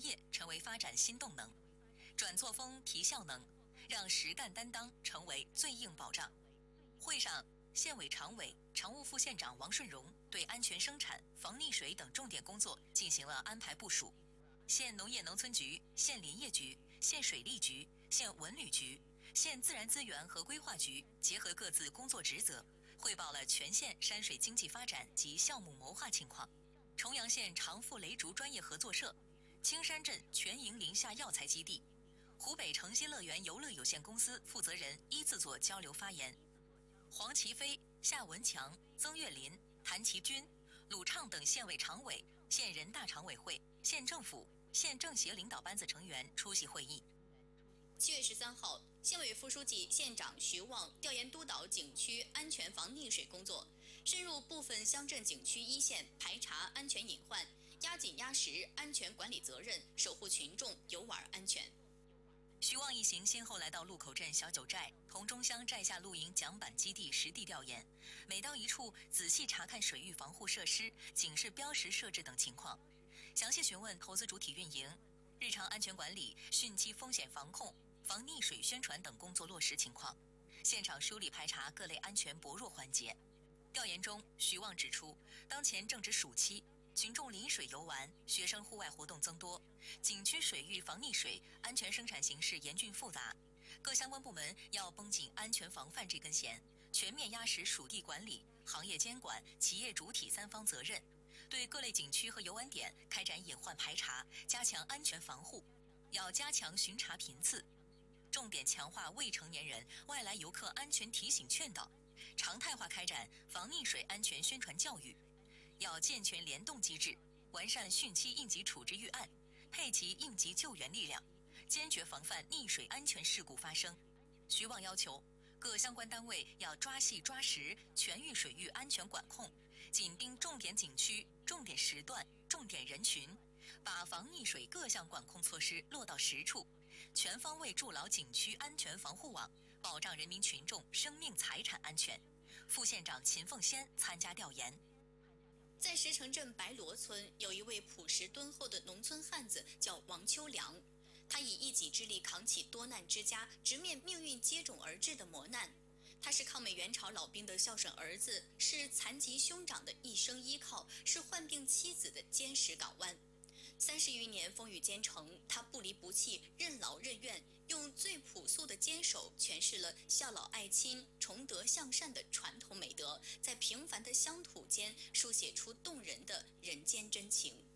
业成为发展新动能，转作风提效能，让实干担当成为最硬保障。会上，县委常委、常务副县长王顺荣对安全生产、防溺水等重点工作进行了安排部署。县农业农村局、县林业局、县水利局、县文旅局、县自然资源和规划局结合各自工作职责，汇报了全县山水经济发展及项目谋划情况。重阳县长富雷竹专业合作社、青山镇全营林下药材基地、湖北诚心乐园游乐有限公司负责人依次做交流发言。黄奇飞、夏文强、曾月林、谭其军、鲁畅等县委常委、县人大常委会、县政府、县政协领导班子成员出席会议。 7月13号，县委副书记、县长徐旺调研督导景区安全防溺水工作，深入部分乡镇景区一线排查安全隐患，压紧压实安全管理责任，守护群众游玩安全。 徐旺一行先后来到路口镇小九寨、同中乡寨下露营桨板基地实地调研，每到一处仔细查看水域防护设施、警示标识设置等情况，详细询问投资主体运营、日常安全管理、汛期风险防控、防溺水宣传等工作落实情况，现场梳理排查各类安全薄弱环节。调研中，徐旺指出，当前正值暑期，群众临水游玩，学生户外活动增多，景区水域防溺水、安全生产形势严峻复杂，各相关部门要绷紧安全防范这根弦，全面压实属地管理、行业监管、企业主体三方责任，对各类景区和游玩点开展隐患排查，加强安全防护。要加强巡查频次，重点强化未成年人、外来游客安全提醒劝导，常态化开展防溺水安全宣传教育。要健全联动机制，完善汛期应急处置预案，配齐应急救援力量，坚决防范溺水安全事故发生。徐旺要求各相关单位要抓细抓实全域水域安全管控，紧盯重点景区、重点时段、重点人群，把防溺水各项管控措施落到实处，全方位筑牢景区安全防护网，保障人民群众生命财产安全。副县长秦凤仙参加调研。 在石城镇白罗村，有一位朴实敦厚的农村汉子，叫王秋良。他以一己之力扛起多难之家，直面命运接踵而至的磨难。他是抗美援朝老兵的孝顺儿子，是残疾兄长的一生依靠，是患病妻子的坚实港湾。30余年风雨兼程，他不离不弃，任劳任怨，用最朴素的坚守诠释了孝老爱亲、崇德向善的传统美德，在平凡的乡土间书写出动人的人间真情。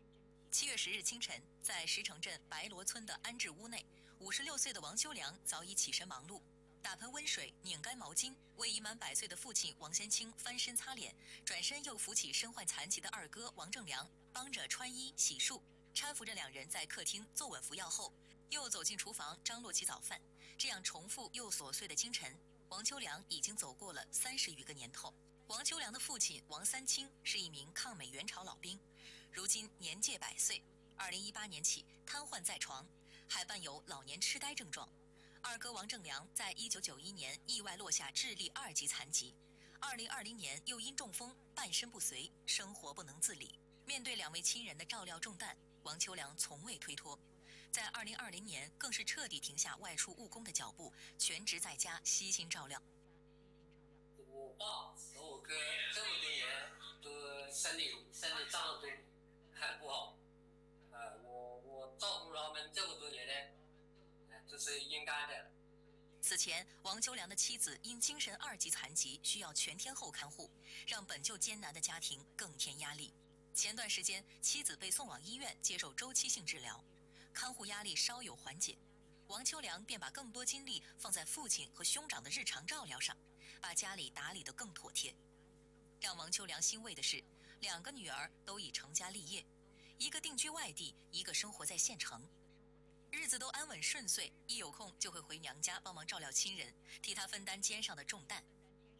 7月10日清晨，在石城镇白罗村的安置屋内，56岁的王秋良早已起身忙碌，打盆温水，拧干毛巾，为已满100岁的父亲王先清翻身擦脸，转身又扶起身患残疾的二哥王正良，帮着穿衣洗漱，搀扶着两人在客厅坐稳服药后，又走进厨房张罗起早饭。这样重复又琐碎的京晨，王秋良已经走过了30余个年头。王秋良的父亲王三清是一名抗美援朝老兵，如今年届100岁，2018年起瘫痪在床，还伴有老年痴呆症状。二哥王正良在1991年意外落下智力2级残疾，2020年又因中风半身不遂，生活不能自理。面对2位亲人的照料重担，王秋良从未推脱，在2020年更是彻底停下外出务工的脚步，全职在家悉心照料。 我爸和我哥这么多年都身体状况都很不好，我照顾他们这么多年呢，这是应该的。 此前，王秋良的妻子因精神2级残疾，需要全天候看护，让本就艰难的家庭更添压力。前段时间，妻子被送往医院接受周期性治疗，看护压力稍有缓解，王秋良便把更多精力放在父亲和兄长的日常照料上，把家里打理得更妥帖。让王秋良欣慰的是，2个女儿都已成家立业，一个定居外地，一个生活在县城，日子都安稳顺遂，一有空就会回娘家帮忙照料亲人，替他分担肩上的重担。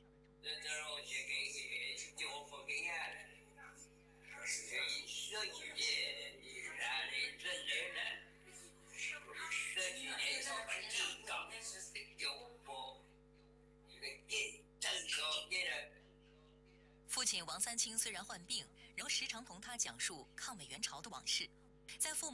父亲王三清虽然患病，仍时常同他讲述抗美援朝的往事，在父母